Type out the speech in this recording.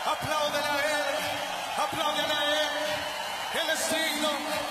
Apláudele a él, apláudele a él. Él es digno.